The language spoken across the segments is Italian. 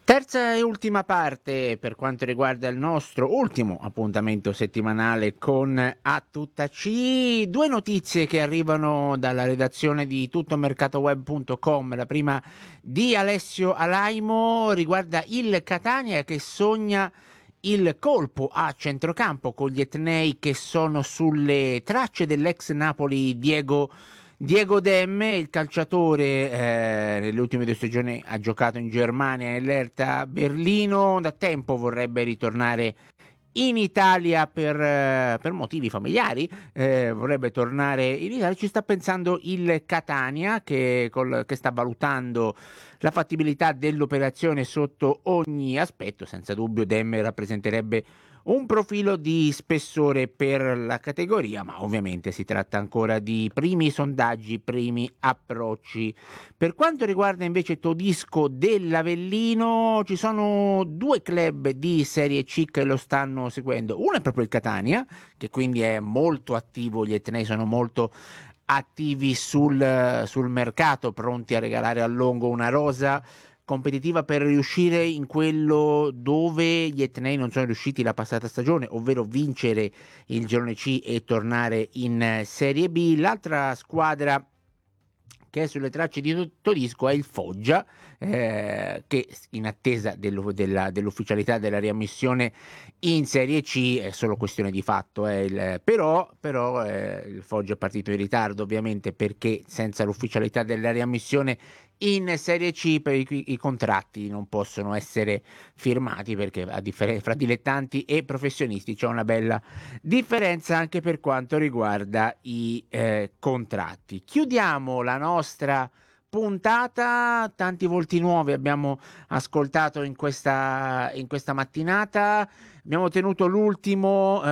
Terza e ultima parte per quanto riguarda il nostro ultimo appuntamento settimanale con A Tutta C. Due notizie che arrivano dalla redazione di tuttomercatoweb.com. La prima di Alessio Alaimo riguarda il Catania che sogna il colpo a centrocampo con gli etnei che sono sulle tracce dell'ex Napoli Diego Demme, il calciatore, nelle ultime 2 stagioni ha giocato in Germania e nell'Hertha Berlino, da tempo vorrebbe ritornare in Italia per motivi familiari, vorrebbe tornare in Italia, ci sta pensando il Catania che sta valutando la fattibilità dell'operazione sotto ogni aspetto. Senza dubbio Demme rappresenterebbe un profilo di spessore per la categoria, ma ovviamente si tratta ancora di primi sondaggi, primi approcci. Per quanto riguarda invece Todisco dell'Avellino, ci sono due club di Serie C che lo stanno seguendo. Uno è proprio il Catania, che quindi è molto attivo, gli etnei sono molto attivi sul mercato, pronti a regalare a Longo una rosa competitiva per riuscire in quello dove gli etnei non sono riusciti la passata stagione, ovvero vincere il girone C e tornare in Serie B. L'altra squadra che è sulle tracce di Todisco è il Foggia, che in attesa dell'ufficialità della riammissione in Serie C è solo questione di fatto. Però il Foggia è partito in ritardo ovviamente perché senza l'ufficialità della riammissione in Serie C i contratti non possono essere firmati perché fra dilettanti e professionisti c'è una bella differenza anche per quanto riguarda i contratti. Chiudiamo la nostra puntata, tanti volti nuovi abbiamo ascoltato in questa mattinata. Abbiamo tenuto l'ultimo,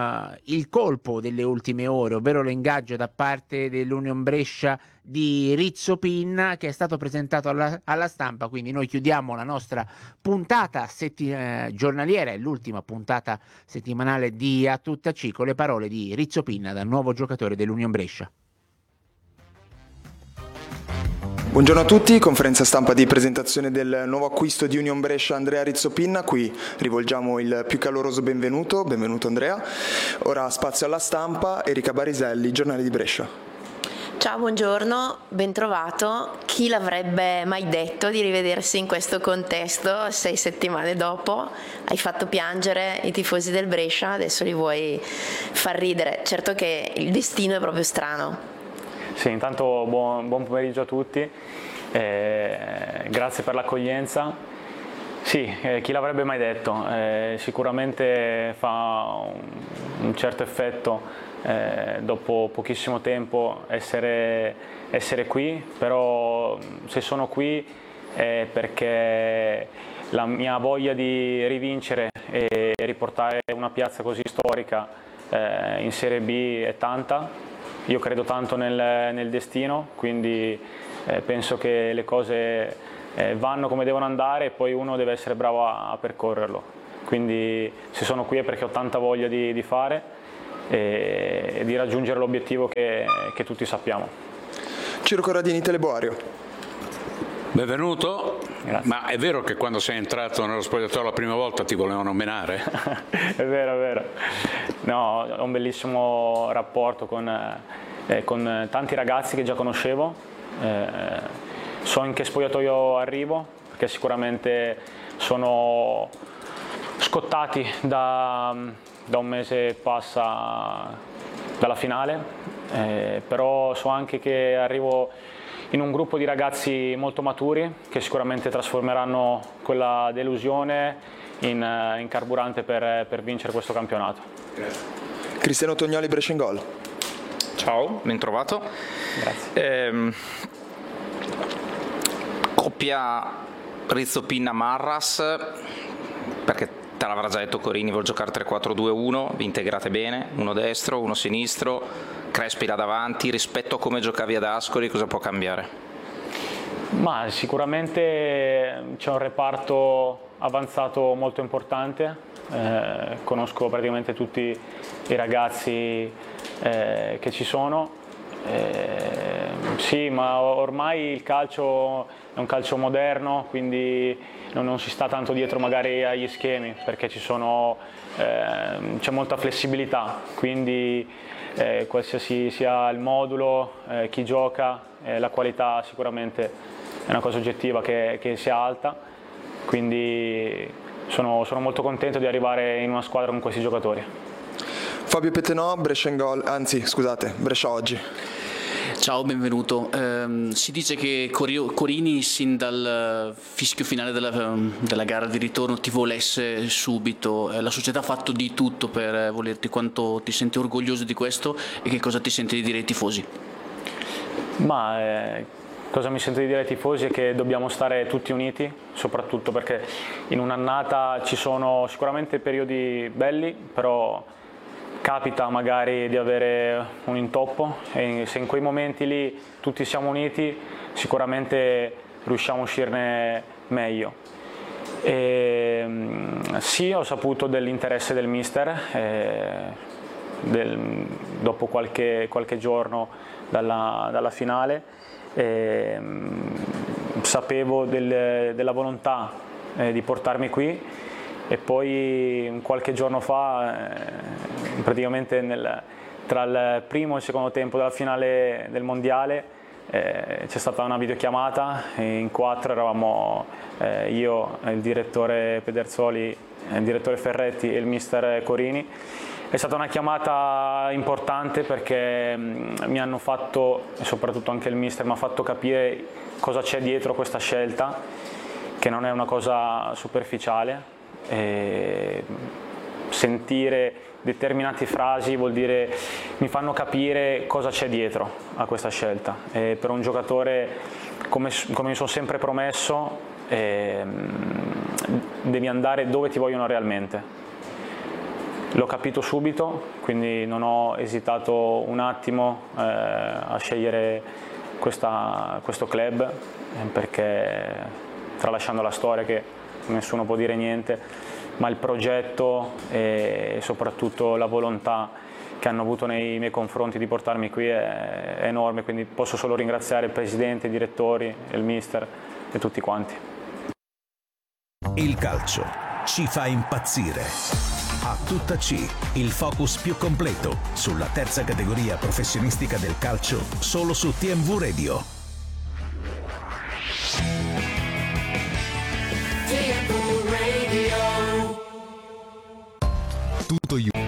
il colpo delle ultime ore, ovvero l'ingaggio da parte dell'Union Brescia di Rizzo Pinna che è stato presentato alla stampa, quindi noi chiudiamo la nostra puntata giornaliera, è l'ultima puntata settimanale di A Tutta C con le parole di Rizzo Pinna, dal nuovo giocatore dell'Union Brescia. Buongiorno a tutti, conferenza stampa di presentazione del nuovo acquisto di Union Brescia Andrea Rizzopinna. Qui rivolgiamo il più caloroso benvenuto Andrea. Ora spazio alla stampa, Erika Bariselli, Giornale di Brescia. Ciao, buongiorno, ben trovato. Chi l'avrebbe mai detto di rivedersi in questo contesto 6 settimane dopo? Hai fatto piangere i tifosi del Brescia, adesso li vuoi far ridere. Certo che il destino è proprio strano. Sì, intanto buon pomeriggio a tutti, grazie per l'accoglienza. Sì, chi l'avrebbe mai detto? Sicuramente fa un certo effetto dopo pochissimo tempo essere qui, però se sono qui è perché la mia voglia di rivincere e riportare una piazza così storica in Serie B è tanta. Io credo tanto nel destino, quindi penso che le cose vanno come devono andare e poi uno deve essere bravo a percorrerlo. Quindi se sono qui è perché ho tanta voglia di fare e di raggiungere l'obiettivo che tutti sappiamo. Ciro Corradini, Teleboario. Benvenuto. Grazie. Ma è vero che quando sei entrato nello spogliatoio la prima volta ti volevano menare? È vero. No, ho un bellissimo rapporto con tanti ragazzi che già conoscevo. So in che spogliatoio arrivo, perché sicuramente sono scottati da un mese e passa dalla finale, però so anche che arrivo in un gruppo di ragazzi molto maturi che sicuramente trasformeranno quella delusione in carburante per vincere questo campionato. Grazie. Cristiano Tognoli, Brescia in Gol. Ciao, ben trovato. Grazie. Coppia Rizzopinna-Marras, perché te l'avrà già detto Corini, vuol giocare 3-4-2-1, vi integrate bene, uno destro, uno sinistro, Crespi là davanti. Rispetto a come giocavi ad Ascoli, cosa può cambiare? Ma sicuramente c'è un reparto avanzato molto importante, conosco praticamente tutti i ragazzi che ci sono, Sì, ma ormai il calcio è un calcio moderno, quindi non si sta tanto dietro magari agli schemi, perché c'è molta flessibilità, quindi qualsiasi sia il modulo, chi gioca, la qualità sicuramente è una cosa oggettiva che sia alta, quindi sono molto contento di arrivare in una squadra con questi giocatori. Fabio Petenò, Brescia Brescia oggi. Ciao, benvenuto. Si dice che Corini sin dal fischio finale della gara di ritorno ti volesse subito. La società ha fatto di tutto per volerti. Quanto ti senti orgoglioso di questo e che cosa ti senti di dire ai tifosi? Cosa mi sento di dire ai tifosi è che dobbiamo stare tutti uniti, soprattutto perché in un'annata ci sono sicuramente periodi belli, però capita magari di avere un intoppo e se in quei momenti lì tutti siamo uniti sicuramente riusciamo a uscirne meglio. Sì, ho saputo dell'interesse del mister dopo qualche giorno dalla finale, sapevo della volontà di portarmi qui e poi qualche giorno fa, praticamente tra il primo e il secondo tempo della finale del mondiale, c'è stata una videochiamata e in 4 eravamo io, il direttore Pedersoli, il direttore Ferretti e il mister Corini. È stata una chiamata importante perché mi hanno fatto, e soprattutto anche il mister, mi ha fatto capire cosa c'è dietro questa scelta, che non è una cosa superficiale. E sentire determinate frasi vuol dire mi fanno capire cosa c'è dietro a questa scelta e per un giocatore come mi sono sempre promesso devi andare dove ti vogliono realmente. L'ho capito subito, quindi non ho esitato un attimo a scegliere questo club, perché tralasciando la storia che nessuno può dire niente, ma il progetto e soprattutto la volontà che hanno avuto nei miei confronti di portarmi qui è enorme, quindi posso solo ringraziare il presidente, i direttori, il mister e tutti quanti. Il calcio ci fa impazzire. A tutta C, il focus più completo sulla terza categoria professionistica del calcio, solo su TMV Radio. Tutto